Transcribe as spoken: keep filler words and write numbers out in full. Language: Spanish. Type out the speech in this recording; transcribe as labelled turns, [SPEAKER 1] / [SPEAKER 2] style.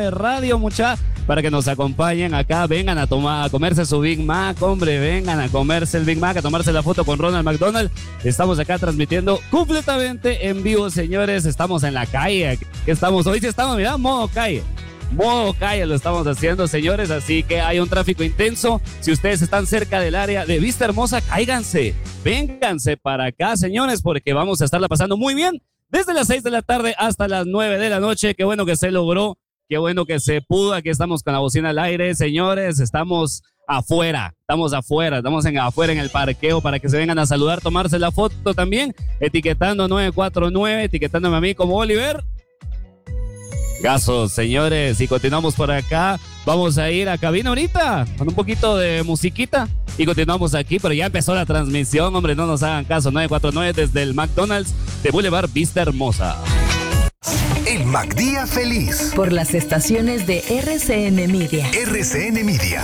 [SPEAKER 1] nueve Radio, mucha, para que nos acompañen acá. Vengan a tomar, a comerse su Big Mac, hombre, vengan a comerse el Big Mac, a tomarse la foto con Ronald McDonald. Estamos acá transmitiendo completamente en vivo, señores. Estamos en la calle. ¿Qué estamos? Hoy sí estamos, mira, modo calle. Modo calle lo estamos haciendo, señores, así que hay un tráfico intenso. Si ustedes están cerca del área de Vista Hermosa, cáiganse, vénganse para acá, señores, porque vamos a estarla pasando muy bien desde las seis de la tarde hasta las nueve de la noche. Qué bueno que se logró, qué bueno que se pudo. Aquí estamos con la bocina al aire, señores, estamos afuera, estamos afuera, estamos en, afuera en el parqueo para que se vengan a saludar, tomarse la foto también, etiquetando nueve cuatro nueve, etiquetándome a mí como Oliver Gasos, señores, y continuamos por acá. Vamos a ir a cabina ahorita con un poquito de musiquita y continuamos aquí, pero ya empezó la transmisión, hombre, no nos hagan caso. Nueve cuatro nueve desde el McDonald's de Boulevard Vista Hermosa.
[SPEAKER 2] El MacDía Feliz
[SPEAKER 3] por las estaciones de R C N Media.
[SPEAKER 2] R C N Media.